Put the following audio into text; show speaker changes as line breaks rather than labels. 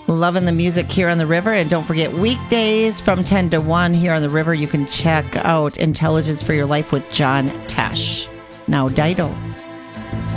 Loving the music here on the river. And don't forget, weekdays from 10 to 1 here on the river, you can check out Intelligence for Your Life with John Tesh. Now, Dido.